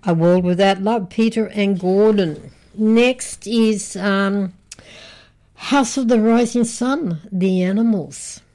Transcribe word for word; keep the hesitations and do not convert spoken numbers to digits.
A World Without Love, Peter and Gordon. Next is um, House of the Rising Sun, The Animals.